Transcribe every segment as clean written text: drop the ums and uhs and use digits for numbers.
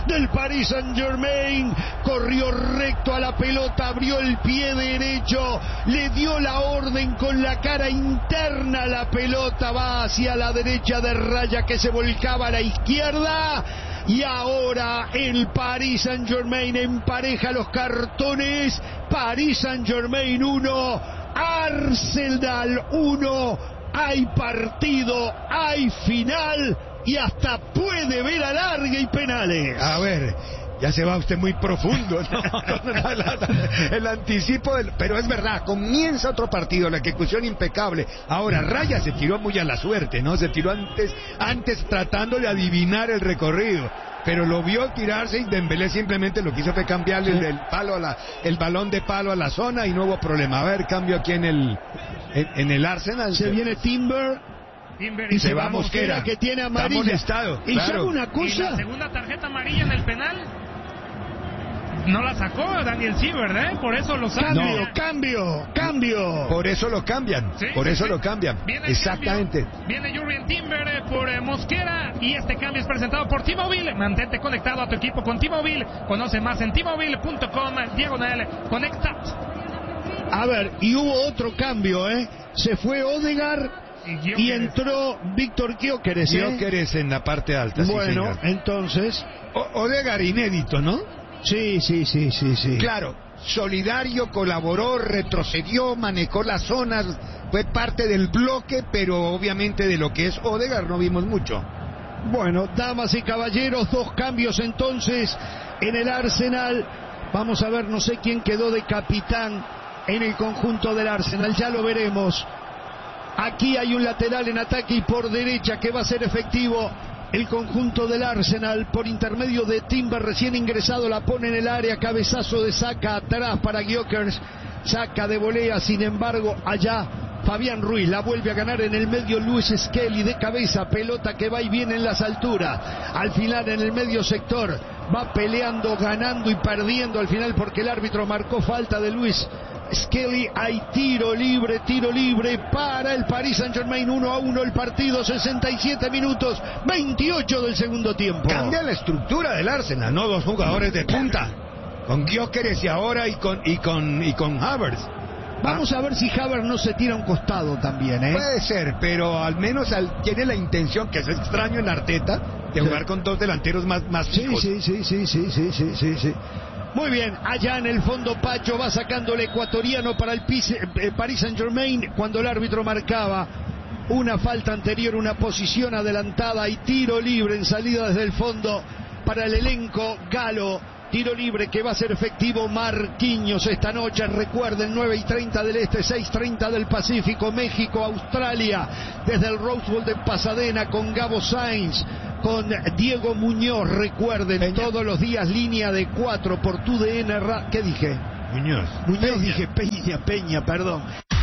del Paris Saint-Germain. Corrió recto a la pelota, abrió el pie derecho, le dio la orden con la cara interna. La pelota va hacia la derecha de Raya, que se volcaba a la izquierda. Y ahora el Paris Saint-Germain empareja los cartones. Paris Saint-Germain 1, Arsenal 1. Hay partido, hay final y hasta puede ver alargue y penales. A ver, ya se va usted muy profundo, ¿no? El anticipo pero es verdad, comienza otro partido, la ejecución impecable. Ahora, Raya se tiró muy a la suerte, ¿no? Se tiró antes tratando de adivinar el recorrido, pero lo vio tirarse y Dembélé simplemente lo que hizo fue cambiarle el balón de palo a la zona y no hubo problema. A ver, cambio aquí en el Arsenal. Se viene Timber y se va Mosquera, que tiene amarilla. Está molestado, y claro. sabe una cosa, y la segunda tarjeta amarilla en el penal no la sacó Daniel Siebert, ¿eh? Por eso lo sacan. Cambio. Por eso lo cambian. Sí, por eso lo cambian. Viene exactamente. Cambio, viene Jurrien Timber por Mosquera y este cambio es presentado por T-Mobile. Mantente conectado a tu equipo con T-Mobile. Conoce más en T-Mobile.com/conecta. A ver, y hubo otro cambio, ¿eh? Se fue Odegaard y entró Víctor Gyökeres, ¿eh? Gyökeres en la parte alta. Bueno, sí, entonces Odegaard inédito, ¿no? Sí. Claro, solidario, colaboró, retrocedió, manejó las zonas, fue parte del bloque, pero obviamente de lo que es Odegaard no vimos mucho. Bueno, damas y caballeros, 2 cambios entonces en el Arsenal. Vamos a ver, no sé quién quedó de capitán en el conjunto del Arsenal, ya lo veremos. Aquí hay un lateral en ataque y por derecha que va a ser efectivo el conjunto del Arsenal por intermedio de Timber, recién ingresado, la pone en el área, cabezazo de Saka atrás para Gyökeres, saca de volea, sin embargo allá Fabián Ruiz la vuelve a ganar en el medio. Luis Skelly de cabeza, pelota que va y viene en las alturas, al final en el medio sector va peleando, ganando y perdiendo al final porque el árbitro marcó falta de Luis Skelly. Hay tiro libre para el Paris Saint-Germain. 1-1 el partido, 67 minutos 28 del segundo tiempo. Cambia la estructura del Arsenal, no 2 jugadores de punta, con Gyökeres y ahora y con Havertz. Vamos a ver si Havertz no se tira a un costado también, ¿eh? Puede ser, pero al menos tiene la intención, que es extraño en Arteta, de jugar con 2 delanteros más fijos. Sí. Muy bien, allá en el fondo Pacho va sacando el ecuatoriano para el Paris Saint-Germain cuando el árbitro marcaba una falta anterior, una posición adelantada y tiro libre en salida desde el fondo para el elenco galo. Tiro libre que va a ser efectivo Marquinhos esta noche. Recuerden, 9:30 del Este, 6:30 del Pacífico. México, Australia, desde el Rose Bowl de Pasadena con Gabo Sainz, con Diego Muñoz. Recuerden, Peña. Todos los días línea de 4 por TUDN. ¿Qué dije? Muñoz, dije Peña, perdón.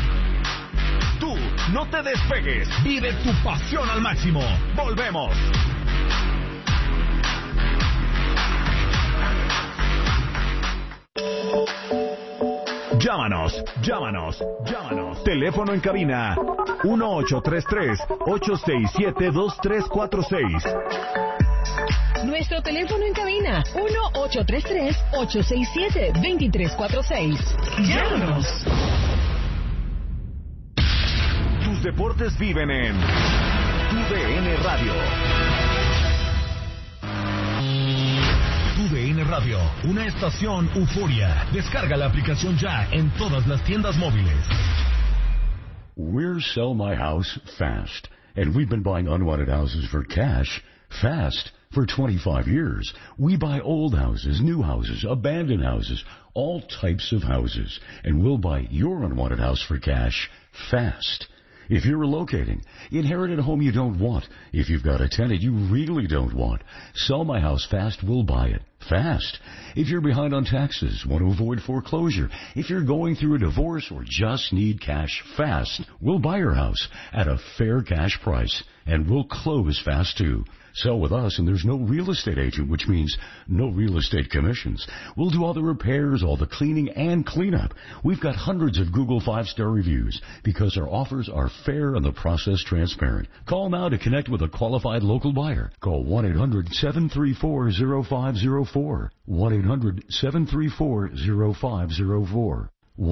Tú no te despegues, vive tu pasión al máximo. Volvemos. Llámanos. Teléfono en cabina 1-833-867-2346. Nuestro teléfono en cabina 1-833-867-2346. Llámanos. Tus deportes viven en TUDN Radio. TUDN Radio, una estación euforia. Descarga la aplicación ya en todas las tiendas móviles. We're Sell My House Fast, and we've been buying unwanted houses for cash fast for 25 years. We buy old houses, new houses, abandoned houses, all types of houses, and we'll buy your unwanted house for cash fast. If you're relocating, inherited a home you don't want, if you've got a tenant you really don't want, Sell My House Fast will buy it fast. If you're behind on taxes, want to avoid foreclosure, if you're going through a divorce or just need cash fast, we'll buy your house at a fair cash price, and we'll close fast too. Sell with us and there's no real estate agent, which means no real estate commissions. We'll do all the repairs, all the cleaning, and cleanup. We've got hundreds of Google 5-star reviews because our offers are fair and the process transparent. Call now to connect with a qualified local buyer. Call 1-800-734-0504. 1-800-734-0504.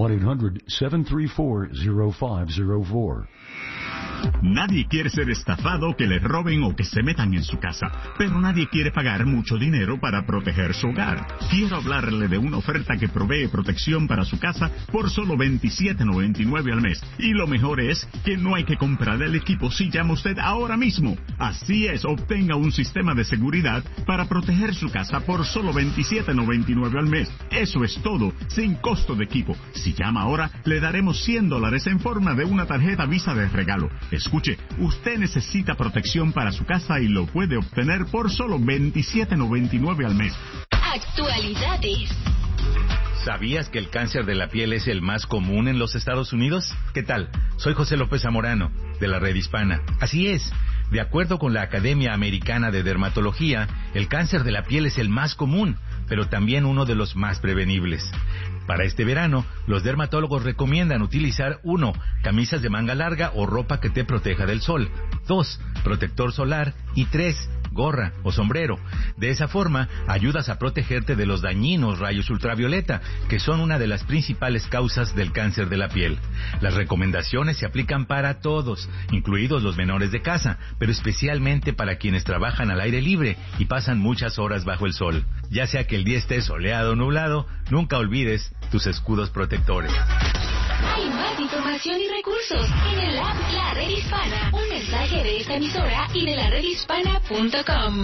1-800-734-0504. Nadie quiere ser estafado, que le roben o que se metan en su casa, pero nadie quiere pagar mucho dinero para proteger su hogar. Quiero hablarle de una oferta que provee protección para su casa por solo $27.99 al mes. Y lo mejor es que no hay que comprar el equipo si llama usted ahora mismo. Así es, obtenga un sistema de seguridad para proteger su casa por solo $27.99 al mes. Eso es todo, sin costo de equipo. Si llama ahora, le daremos $100 en forma de una tarjeta Visa de regalo. Escuche, usted necesita protección para su casa y lo puede obtener por solo $27.99 al mes. Actualidades. ¿Sabías que el cáncer de la piel es el más común en los Estados Unidos? ¿Qué tal? Soy José López Zamorano, de la Red Hispana. Así es. De acuerdo con la Academia Americana de Dermatología, el cáncer de la piel es el más común, pero también uno de los más prevenibles. Para este verano, los dermatólogos recomiendan utilizar 1. Camisas de manga larga o ropa que te proteja del sol. 2. Protector solar. Y 3. Gorra o sombrero. De esa forma, ayudas a protegerte de los dañinos rayos ultravioleta, que son una de las principales causas del cáncer de la piel. Las recomendaciones se aplican para todos, incluidos los menores de casa, pero especialmente para quienes trabajan al aire libre y pasan muchas horas bajo el sol. Ya sea que el día esté soleado o nublado, nunca olvides tus escudos protectores. Hay más información y recursos en el app La Red Hispana. Un mensaje de esta emisora y de laredhispana.com.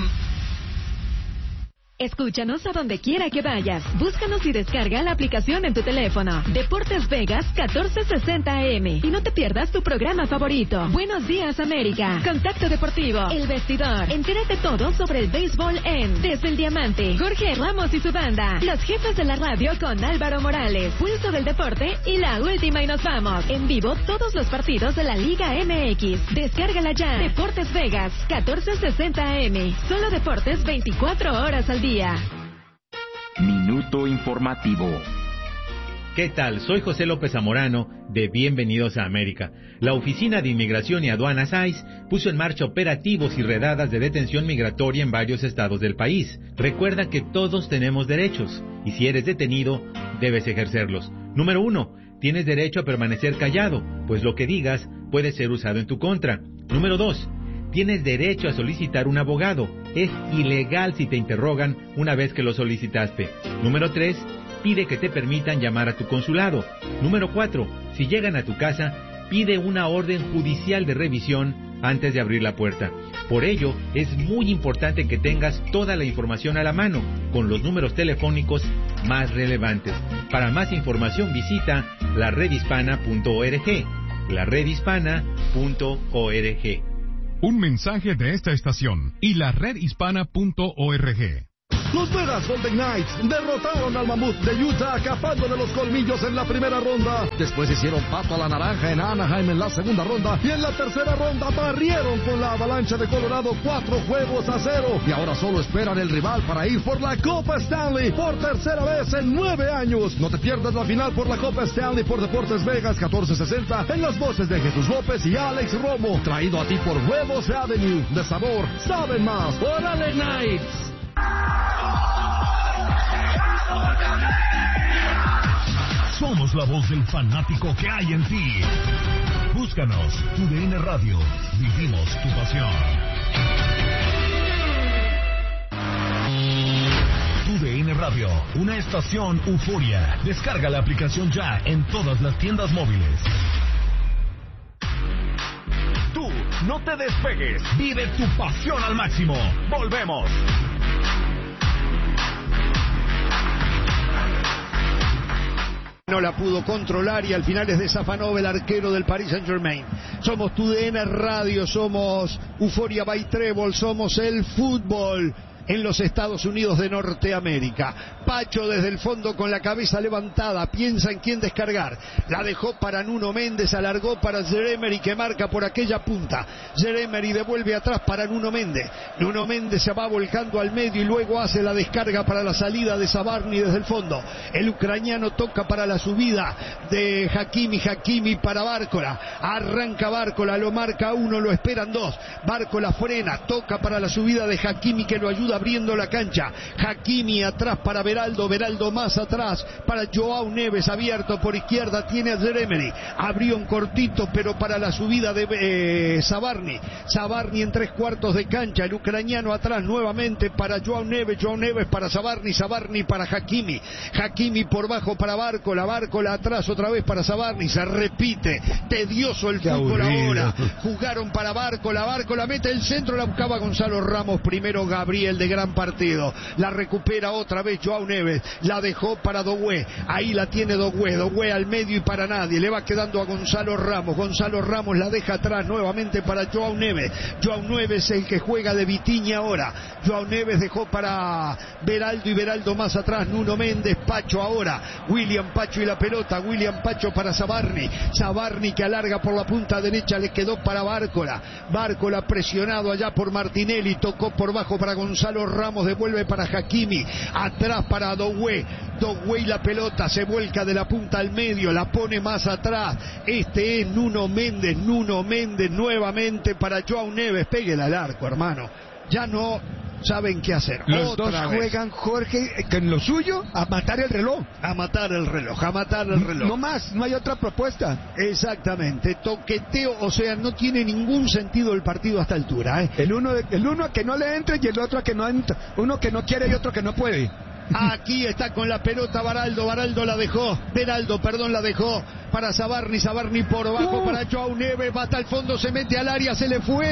Escúchanos a donde quiera que vayas. Búscanos y descarga la aplicación en tu teléfono. Deportes Vegas 1460 AM. Y no te pierdas tu programa favorito. Buenos Días América. Contacto Deportivo. El Vestidor. Entérate todo sobre el béisbol en Desde el Diamante. Jorge Ramos y su banda. Los jefes de la radio con Álvaro Morales. Pulso del Deporte y La Última y Nos Vamos. En vivo todos los partidos de la Liga MX. Descárgala ya. Deportes Vegas 1460 AM. Solo deportes 24 horas al día. Minuto informativo. ¿Qué tal? Soy José López Zamorano de Bienvenidos a América. La Oficina de Inmigración y Aduanas ICE puso en marcha operativos y redadas de detención migratoria en varios estados del país. Recuerda que todos tenemos derechos y si eres detenido, debes ejercerlos. Número 1. Tienes derecho a permanecer callado, pues lo que digas puede ser usado en tu contra. Número 2. Tienes derecho a solicitar un abogado. Es ilegal si te interrogan una vez que lo solicitaste. Número 3. Pide que te permitan llamar a tu consulado. Número 4. Si llegan a tu casa, pide una orden judicial de revisión antes de abrir la puerta. Por ello, es muy importante que tengas toda la información a la mano, con los números telefónicos más relevantes. Para más información visita laredhispana.org. laredhispana.org. Un mensaje de esta estación y la redhispana.org. Los Vegas Golden Knights derrotaron al Mamut de Utah acapando de los colmillos en la primera ronda. Después hicieron pato a la naranja en Anaheim en la segunda ronda. Y en la tercera ronda barrieron con la Avalancha de Colorado 4-0. Y ahora solo esperan el rival para ir por la Copa Stanley por tercera vez en 9 años. No te pierdas la final por la Copa Stanley por Deportes Vegas 1460 en las voces de Jesús López y Alex Romo. Traído a ti por Huevos Avenue. De sabor, saben más. ¡Órale, Knights! Somos la voz del fanático que hay en ti. Búscanos, TUDN Radio. Vivimos tu pasión. TUDN Radio, una estación Euforia. Descarga la aplicación ya en todas las tiendas móviles. Tú, no te despegues. Vive tu pasión al máximo. Volvemos. No la pudo controlar y al final es de Safanov, el arquero del Paris Saint-Germain. Somos TUDN Radio, somos Euforia by Trébol, somos el fútbol. en los Estados Unidos de Norteamérica. Pacho desde el fondo con la cabeza levantada, piensa en quién descargar. La dejó para Nuno Méndez, alargó para Jeremery que marca por aquella punta. Jeremery devuelve atrás para Nuno Méndez. Nuno Méndez se va volcando al medio y luego hace la descarga para la salida de Zabarni desde el fondo. El ucraniano toca para la subida de Hakimi para Bárcola. Arranca Bárcola, lo marca uno, lo esperan dos. Bárcola frena, toca para la subida de Hakimi que lo ayuda abriendo la cancha. Hakimi atrás para Beraldo, Beraldo más atrás para Joao Neves, abierto por izquierda, tiene a Jeremery. Abrió un cortito pero para la subida de Zabarni. Zabarni en 3/4 de cancha, el ucraniano atrás nuevamente para Joao Neves, Joao Neves para Zabarni, Zabarni para Hakimi. Hakimi por bajo para Bárcola, Bárcola atrás otra vez para Zabarni, se repite, tedioso el fútbol ahora. Jugaron para Bárcola, Bárcola mete el centro, la buscaba Gonzalo Ramos, primero Gabriel de gran partido, la recupera otra vez Joao Neves, la dejó para Doué, ahí la tiene Doué al medio y para nadie, le va quedando a Gonzalo Ramos la deja atrás nuevamente para Joao Neves es el que juega de Vitinha ahora. Joao Neves dejó para Beraldo y Beraldo más atrás, Nuno Méndez, Pacho ahora, William Pacho y la pelota, William Pacho para Zabarni que alarga por la punta derecha, le quedó para Bárcola presionado allá por Martinelli, tocó por bajo para Gonzalo Ramos, devuelve para Hakimi, atrás para Doué y la pelota se vuelca de la punta al medio, la pone más atrás, este es Nuno Méndez nuevamente para Joao Neves, péguele al arco, hermano, ya no saben qué hacer. Los dos juegan, Jorge, en lo suyo, a matar el reloj. No más, no hay otra propuesta. Exactamente, toqueteo, o sea, no tiene ningún sentido el partido a esta altura, ¿eh? El uno a que no le entre y el otro a que no entra. Uno que no quiere y otro que no puede. Aquí está con la pelota Beraldo la dejó para Zabarni por abajo para Joao Neves, va hasta el fondo, se mete al área, se le fue,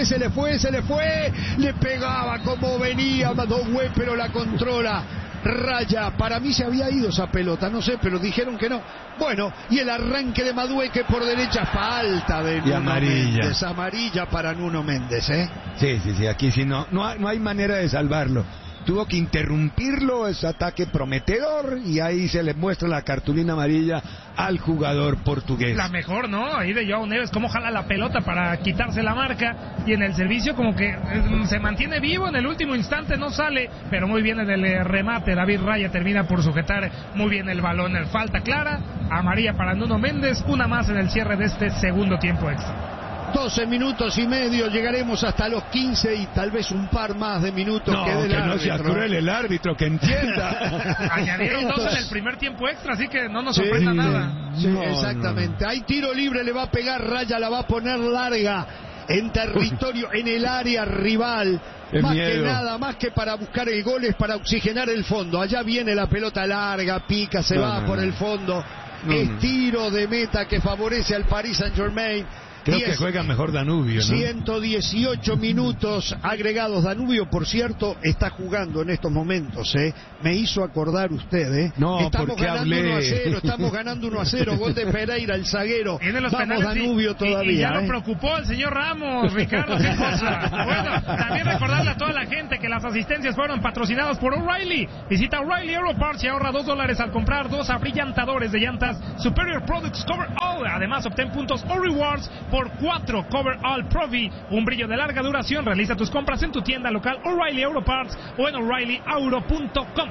le pegaba como venía Doué, pero la controla. Raya, para mí se había ido esa pelota, no sé, pero dijeron que no. Bueno, y el arranque de Madueque por derecha, falta de Nuno Méndez, amarilla para Nuno Méndez, ¿eh? Sí, aquí sí no hay manera de salvarlo. Tuvo que interrumpirlo, ese ataque prometedor, y ahí se le muestra la cartulina amarilla al jugador portugués. La mejor, ¿no? Ahí de Joao Neves, cómo jala la pelota para quitarse la marca, y en el servicio como que se mantiene vivo, en el último instante no sale, pero muy bien en el remate, David Raya termina por sujetar muy bien el balón. Falta clara, amarilla para Nuno Méndez, una más en el cierre de este segundo tiempo extra. 12 minutos y medio, llegaremos hasta los 15 y tal vez un par más de minutos que no sea cruel el árbitro, que entienda. Añadieron 2 en el primer tiempo extra, así que no nos sorprenda nada. Exactamente. Hay tiro libre, le va a pegar Raya, la va a poner larga en territorio, en el área rival. Más que para buscar el gol, es para oxigenar el fondo. Allá viene la pelota larga, pica, se va por el fondo. Es tiro de meta que favorece al Paris Saint-Germain. Creo que juega mejor Danubio, ¿no? 118 minutos agregados. Danubio, por cierto, está jugando en estos momentos, ¿eh? Me hizo acordar usted, ¿eh? No, estamos ganando 1-0, estamos ganando 1-0. Gol de Pereira, el zaguero. Vamos, Danubio todavía. Y ya lo preocupó el señor Ramos, Ricardo, qué cosa. Bueno, también recordarle a toda la gente que las asistencias fueron patrocinadas por O'Reilly. Visita O'Reilly Auto Parts y ahorra $2 al comprar 2 abrillantadores de llantas Superior Products Cover All. Además, obtén puntos o rewards por 4 Cover All Provi, un brillo de larga duración. Realiza tus compras en tu tienda local O'Reilly Auto Parts o en O'ReillyAuto.com.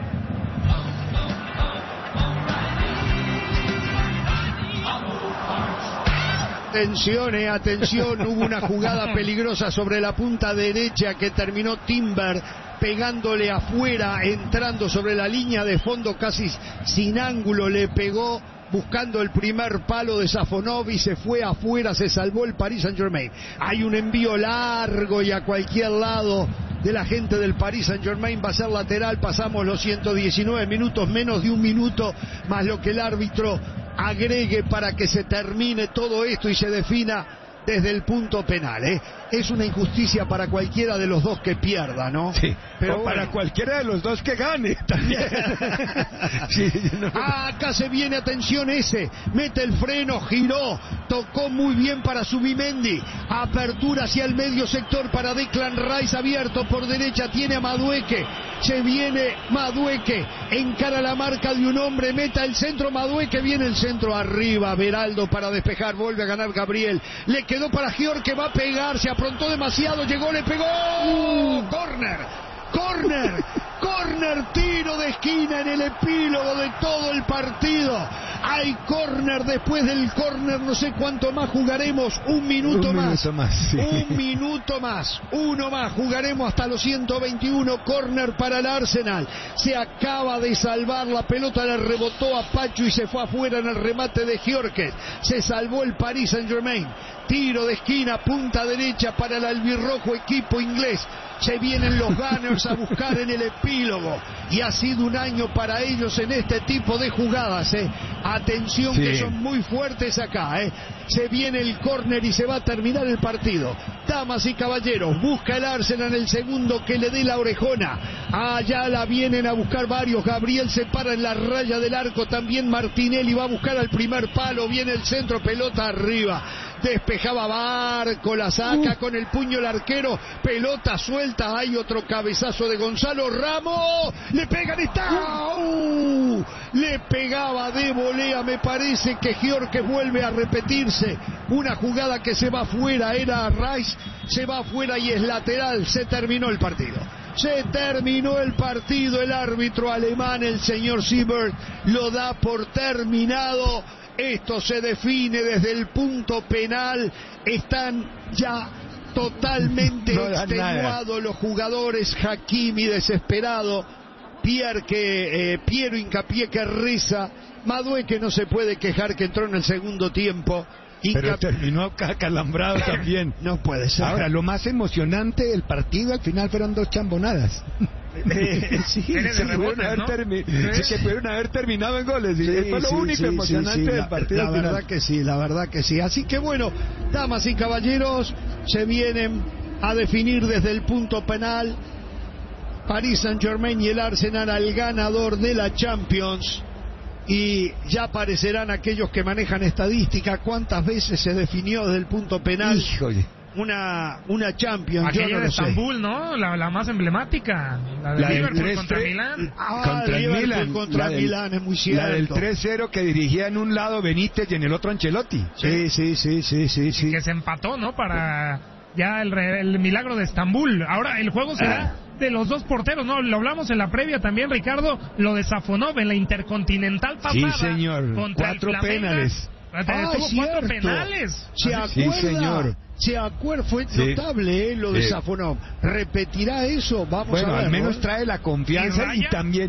Atención, hubo una jugada peligrosa sobre la punta derecha que terminó Timber pegándole afuera, entrando sobre la línea de fondo casi sin ángulo, le pegó buscando el primer palo de Safonov y se fue afuera, se salvó el Paris Saint-Germain. Hay un envío largo y a cualquier lado de la gente del Paris Saint-Germain, va a ser lateral. Pasamos los 119 minutos, menos de un minuto, más lo que el árbitro agregue para que se termine todo esto y se defina desde el punto penal, ¿eh? Es una injusticia para cualquiera de los dos que pierda, ¿no? Sí, pero bueno, para cualquiera de los dos que gane también. Sí, no. Acá se viene, atención ese, mete el freno, giró, tocó muy bien para Zubimendi, apertura hacia el medio sector para Declan Rice, abierto por derecha, tiene a Madueke, Se viene Madueque, encara la marca de un hombre, meta el centro, Madueque, viene el centro arriba, Beraldo para despejar, vuelve a ganar Gabriel, le quedó para Gior que va a pegar, se aprontó demasiado, llegó, le pegó, Corner, tiro de esquina en el epílogo de todo el partido. Hay corner, después del corner no sé cuánto más jugaremos, un minuto más, sí. un minuto más, uno más, jugaremos hasta los 121, corner para el Arsenal. Se acaba de salvar, la pelota le rebotó a Pacho y se fue afuera en el remate de Gyökeres. Se salvó el Paris Saint-Germain. Tiro de esquina, punta derecha para el albirrojo equipo inglés. Se vienen los Gunners a buscar en el epílogo. Y ha sido un año para ellos en este tipo de jugadas. Atención, que son muy fuertes acá. Se viene el córner y se va a terminar el partido. Damas y caballeros, busca el Arsenal en el segundo que le dé la orejona. Allá la vienen a buscar varios. Gabriel se para en la raya del arco. También Martinelli va a buscar al primer palo. Viene el centro, pelota arriba. Despejaba Barco, la saca con el puño el arquero, pelota suelta, hay otro cabezazo de Gonzalo Ramos, le pegan, está, le pegaba de volea, me parece que Gyökeres vuelve a repetirse, una jugada que se va afuera, era Rice, se va afuera y es lateral, se terminó el partido. Se terminó el partido, el árbitro alemán, el señor Siebert, lo da por terminado. Esto se define desde el punto penal. Están ya totalmente extenuados los jugadores. Hakimi desesperado. Piero Hincapié que reza. Madueque no se puede quejar que entró en el segundo tiempo. Pero terminó acalambrado también. No puede ser. Ahora, lo más emocionante del partido al final fueron 2 chambonadas. Sí, se pudieron haber terminado en goles. Fue lo único emocionante del partido. La verdad que sí. Así que bueno, damas y caballeros, se vienen a definir desde el punto penal Paris Saint-Germain y el Arsenal al ganador de la Champions. Y ya aparecerán aquellos que manejan estadística. ¿Cuántas veces se definió desde el punto penal? Híjole. Una Champions? Aquella yo no de lo Estambul, sé. ¿no? La más emblemática. La de Liverpool contra Milán. Contra el Milan. Contra Milán, es muy cierto. La del 3-0 que dirigía en un lado Benítez y en el otro Ancelotti. Sí. Que se empató, ¿no? Para ya el milagro de Estambul. Ahora el juego será de los dos porteros, ¿no? Lo hablamos en la previa también, Ricardo, lo de Safonov en la Intercontinental pasada. Sí, señor. Contra 4 penales. Tuvo 4 penales. ¿Se acuerda? Sí, señor. ¿Se acuerda? Fue notable lo de Safonov. ¿Repetirá eso? Vamos a ver. Al menos trae la confianza y también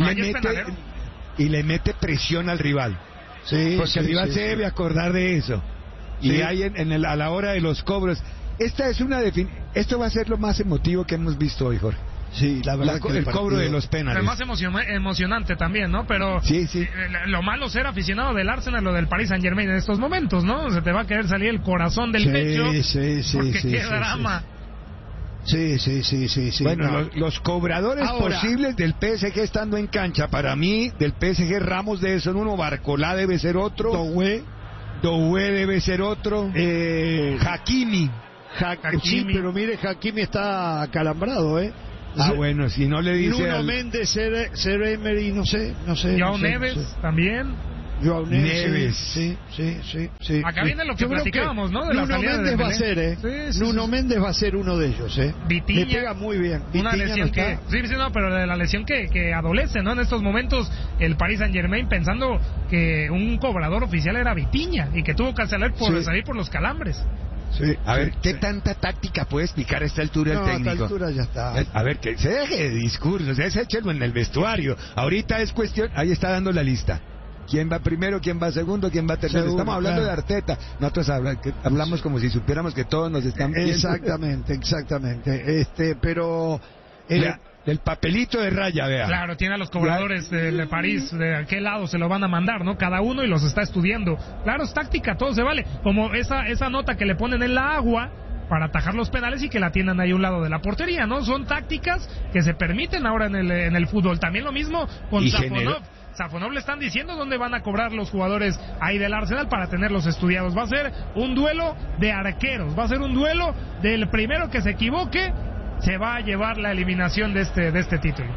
le mete presión al rival. Porque el rival se debe acordar de eso. Y hay a la hora de los cobros. Esto va a ser lo más emotivo que hemos visto hoy, Jorge. Sí, la verdad que el cobro de los penales. El más emocionante también, ¿no? Pero lo malo ser aficionado del Arsenal o del Paris Saint-Germain en estos momentos, ¿no? Se te va a querer salir el corazón del pecho. Porque qué drama. Sí. Bueno, los cobradores posibles del PSG estando en cancha, para mí, del PSG Ramos debe ser uno, Barcolá debe ser otro, Doué debe ser otro, Hakimi. Sí, pero mire, Hakimi está acalambrado, bueno, si no le dice Nuno Méndez, Ser Emery, no sé. Joao Neves también. Joao Neves. Sí. Acá viene lo que platicábamos, ¿no? De Nuno Méndez va a ser, Nuno Méndez va a ser uno de ellos, Vitinha, le pega muy bien. Una lesión que... pero de la lesión que adolece, ¿no? En estos momentos, el Paris Saint-Germain pensando que un cobrador oficial era Vitinha y que tuvo que salir por los calambres. A ver, ¿qué tanta táctica puede explicar a esta altura el técnico? A esta altura ya está. A ver, que se deje de discursos, échelo en el vestuario. Ahorita es cuestión, ahí está dando la lista. ¿Quién va primero, quién va segundo, quién va tercero? Estamos hablando de Arteta. Nosotros hablamos como si supiéramos que todos nos están viendo. Exactamente. Pero... El papelito de raya, vea. Claro, tiene a los cobradores de París, de qué lado se lo van a mandar, ¿no? Cada uno y los está estudiando. Claro, es táctica, todo se vale. Como esa nota que le ponen en la agua para atajar los penales y que la tiendan ahí a un lado de la portería, ¿no? Son tácticas que se permiten ahora en el fútbol. También lo mismo con Safonov. Safonov le están diciendo dónde van a cobrar los jugadores ahí del Arsenal para tenerlos estudiados. Va a ser un duelo de arqueros, va a ser un duelo del primero que se equivoque, se va a llevar la eliminación de este título.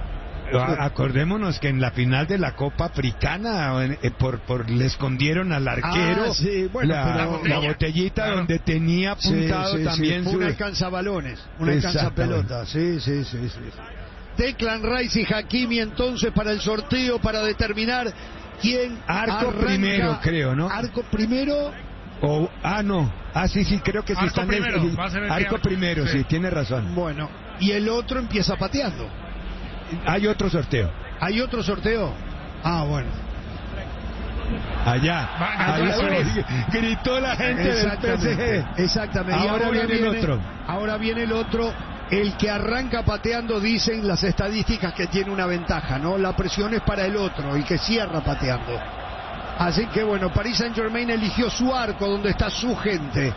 Acordémonos que en la final de la Copa Africana le escondieron al arquero la botellita claro. Donde tenía apuntado también una alcanzabalones, una alcanzapelota. Sí. Declan Rice y Hakimi entonces para el sorteo, para determinar quién arco arranca. Primero, creo, ¿no? Arco primero. Sí, creo que sí están primero, arco primero, sí, tiene razón. Bueno, y el otro empieza pateando. Hay otro sorteo. Bueno. Allá gritó la gente del PSG. Exactamente. Ahora viene el otro. Ahora viene el otro. El que arranca pateando, dicen las estadísticas que tiene una ventaja, ¿no? La presión es para el otro, el que cierra pateando. Así que bueno, Paris Saint-Germain eligió su arco donde está su gente.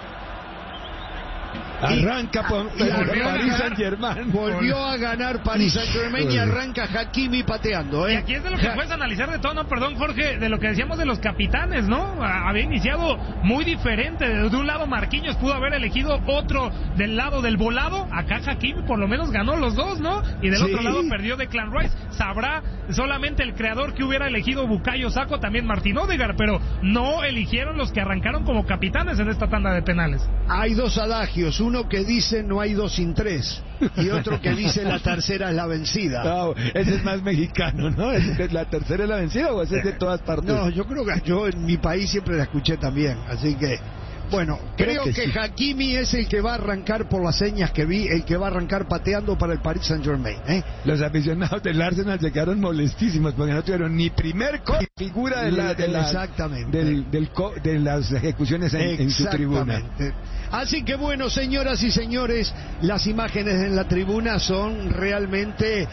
Arranca Paris Saint-Germain. Volvió a ganar Paris Saint-Germain y arranca Hakimi pateando. Y aquí es de lo que puedes analizar de todo, ¿no? Perdón, Jorge, de lo que decíamos de los capitanes, ¿no? Había iniciado muy diferente. De un lado Marquinhos pudo haber elegido otro del lado del volado. Acá Hakimi por lo menos ganó los dos, ¿no? Y del otro lado perdió Declan Rice. Sabrá solamente el creador que hubiera elegido Bukayo Saka, también Martín Odegaard, pero no eligieron los que arrancaron como capitanes en esta tanda de penales. Hay dos adagios, uno que dice no hay dos sin tres y otro que dice la tercera es la vencida. No, ese es más mexicano, ¿no? ¿La tercera es la vencida o ese es de todas partes? No, yo creo que yo en mi país siempre la escuché también, así que bueno, creo que sí. Hakimi es el que va a arrancar por las señas que vi, el que va a arrancar pateando para el Paris Saint-Germain. Los aficionados del Arsenal se quedaron molestísimos porque no tuvieron ni primer figura de las ejecuciones en su tribuna. Así que bueno, señoras y señores, las imágenes en la tribuna son realmente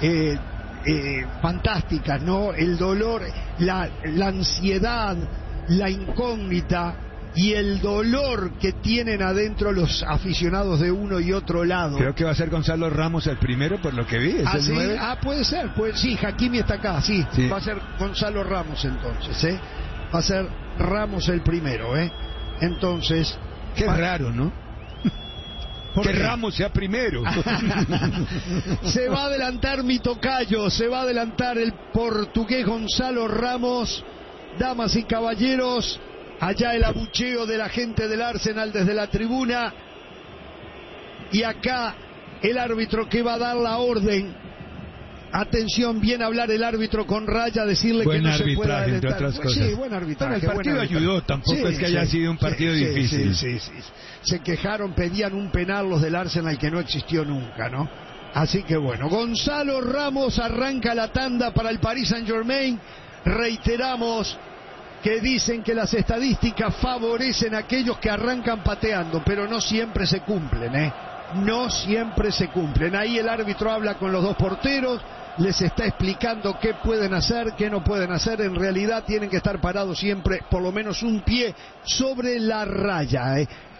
fantásticas, ¿no? El dolor, la ansiedad, la incógnita y el dolor que tienen adentro los aficionados de uno y otro lado. Creo que va a ser Gonzalo Ramos el primero, por lo que vi. ¿Es el 9? Puede ser, sí, Hakimi está acá, sí. Va a ser Gonzalo Ramos entonces, va a ser Ramos el primero, entonces... Qué raro, ¿no? Que Ramos sea primero. Se va a adelantar mi tocayo, se va a adelantar el portugués Gonzalo Ramos. Damas y caballeros, allá el abucheo de la gente del Arsenal desde la tribuna. Y acá el árbitro que va a dar la orden. Atención, viene a hablar el árbitro con Raya, decirle buen que no se puede adelantar. Entre otras cosas. Sí, buen arbitraje. Bueno, el partido ayudó, tampoco es que haya sido un partido difícil. Sí. Se quejaron, pedían un penal los del Arsenal que no existió nunca, ¿no? Así que bueno, Gonzalo Ramos arranca la tanda para el Paris Saint-Germain. Reiteramos que dicen que las estadísticas favorecen a aquellos que arrancan pateando, pero no siempre se cumplen, No siempre se cumplen. Ahí el árbitro habla con los dos porteros, les está explicando qué pueden hacer, qué no pueden hacer. En realidad tienen que estar parados siempre, por lo menos un pie sobre la raya.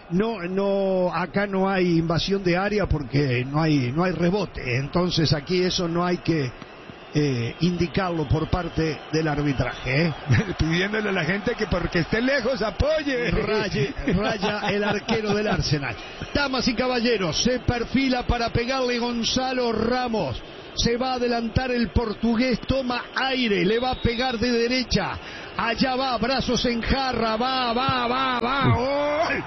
Acá no hay invasión de área porque no hay rebote. Entonces aquí eso no hay que indicarlo por parte del arbitraje. Pidiéndole a la gente que porque esté lejos apoye. Raya el arquero del Arsenal. Damas y caballeros, se perfila para pegarle Gonzalo Ramos. Se va a adelantar el portugués, toma aire, le va a pegar de derecha. Allá va, brazos en jarra, va. ¡Gol!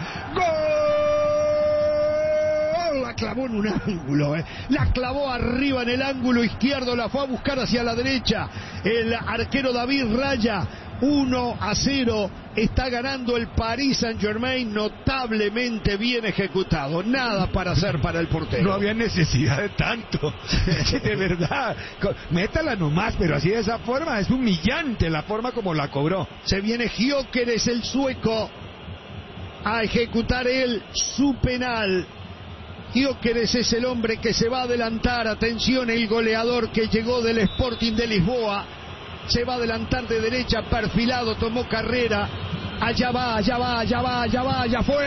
La clavó en un ángulo, la clavó arriba en el ángulo izquierdo, la fue a buscar hacia la derecha. El arquero David Raya, 1-0, está ganando el Paris Saint-Germain, notablemente bien ejecutado. Nada para hacer para el portero. No había necesidad de tanto, de verdad. Métala nomás, pero así de esa forma, es humillante la forma como la cobró. Se viene Gyökeres, el sueco, a ejecutar su penal. Gyökeres es el hombre que se va a adelantar. Atención, el goleador que llegó del Sporting de Lisboa se va a adelantar de derecha, perfilado, tomó carrera. Allá va, ya fue.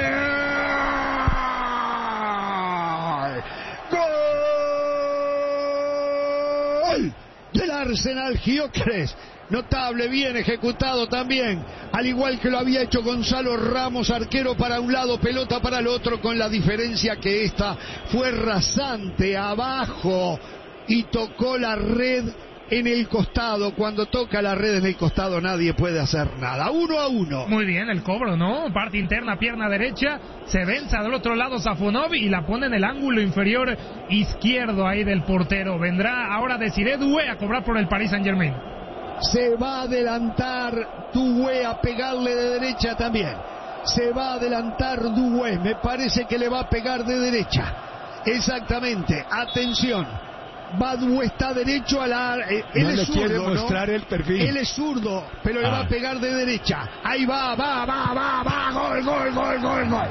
¡Gol! Del Arsenal, Gyökeres. Notable, bien ejecutado también, al igual que lo había hecho Gonzalo Ramos, arquero para un lado, pelota para el otro, con la diferencia que esta fue rasante, abajo, y tocó la red en el costado. Cuando toca la red en el costado nadie puede hacer nada. 1-1. Muy bien el cobro, ¿no? Parte interna, pierna derecha, se venza del otro lado Safonov y la pone en el ángulo inferior izquierdo ahí del portero. Vendrá ahora Desiré Doué a cobrar por el Paris Saint-Germain. Se va a adelantar Doué a pegarle de derecha también. Se va a adelantar Doué. Me parece que le va a pegar de derecha. Exactamente. Atención. Doué está derecho a la... Él no es le zurdo, quiere mostrar ¿no? el perfil. Él es zurdo, pero le va a pegar de derecha. Ahí va. Gol. ¡Gol!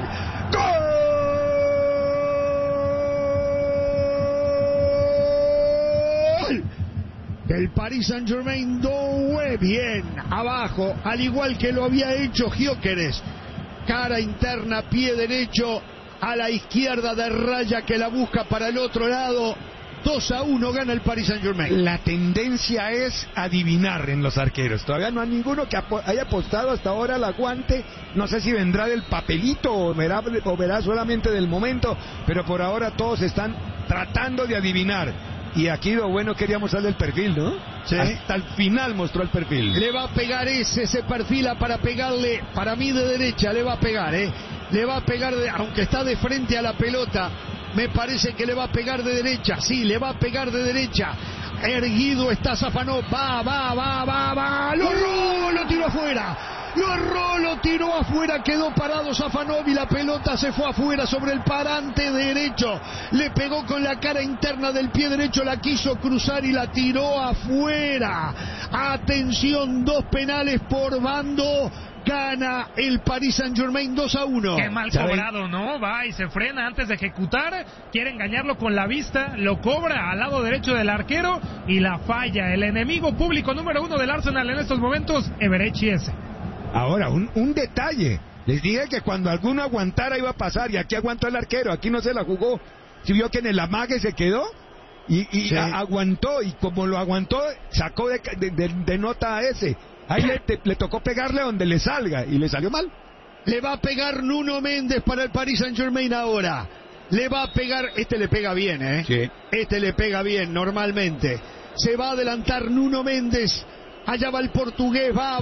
Del Paris Saint-Germain. Doué bien abajo, al igual que lo había hecho Gyökeres. Cara interna, pie derecho a la izquierda de Raya, que la busca para el otro lado. 2-1 gana el Paris Saint-Germain. La tendencia es adivinar en los arqueros. Todavía no hay ninguno que haya apostado hasta ahora al aguante. No sé si vendrá del papelito o verá solamente del momento, pero por ahora todos están tratando de adivinar. Y aquí lo bueno quería mostrar el perfil, ¿no? Sí. Hasta el final mostró el perfil. Le va a pegar se perfila para pegarle, para mí de derecha, le va a pegar, le va a pegar, aunque está de frente a la pelota, me parece que le va a pegar de derecha, sí, le va a pegar de derecha. Erguido está Safonov, va, lo tiró afuera. Lo tiró afuera, quedó parado Safonov y la pelota se fue afuera sobre el parante derecho. Le pegó con la cara interna del pie derecho, la quiso cruzar y la tiró afuera. Atención, 2 penales por bando. Gana el Paris Saint-Germain 2-1. Qué mal cobrado, ¿no? Va y se frena antes de ejecutar. Quiere engañarlo con la vista. Lo cobra al lado derecho del arquero y la falla. El enemigo público número 1 del Arsenal en estos momentos, Eberechi Eze. Ahora, un detalle. Les dije que cuando alguno aguantara iba a pasar, y aquí aguantó el arquero, aquí no se la jugó. Si vio que en el amague se quedó y sí, aguantó, y como lo aguantó, sacó de nota a ese. Ahí le tocó pegarle donde le salga, y le salió mal. Le va a pegar Nuno Méndez para el Paris Saint-Germain ahora. Le va a pegar, le pega bien, Sí. Le pega bien, normalmente. Se va a adelantar Nuno Méndez. Allá va el portugués, va,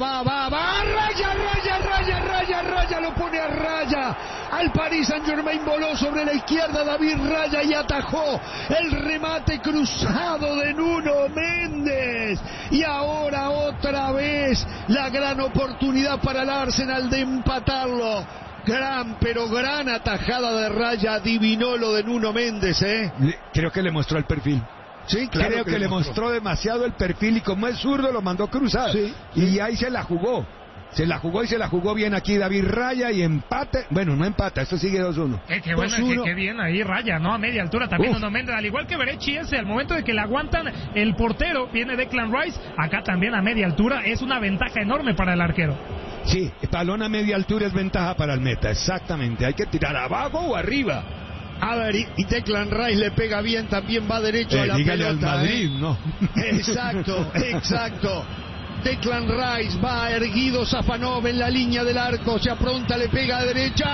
Raya, lo pone a Raya. Al Paris Saint-Germain voló sobre la izquierda David Raya y atajó el remate cruzado de Nuno Méndez. Y ahora otra vez la gran oportunidad para el Arsenal de empatarlo. Gran atajada de Raya, adivinó lo de Nuno Méndez, Creo que le mostró el perfil. Sí, claro. Creo que le mostró demasiado el perfil y como es zurdo lo mandó cruzar. Sí. Y ahí se la jugó. Se la jugó bien aquí David Raya y empate. Bueno, no empata, esto sigue 2-1. Qué bueno, qué bien ahí Raya, ¿no? A media altura también Nuno Méndez, al igual que Eberechi Eze, al momento de que le aguantan el portero, viene Declan Rice, acá también a media altura, es una ventaja enorme para el arquero. Sí, balón a media altura es ventaja para el meta, exactamente. Hay que tirar abajo o arriba. A ver, y Declan Rice le pega bien, también va derecho a la pelota. Al Madrid, ¿no? Exacto. Declan Rice va erguido Safonov en la línea del arco, se apronta, le pega a derecha.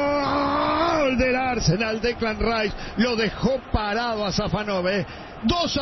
¡Gol del Arsenal! Declan Rice lo dejó parado a Safonov. 2-1.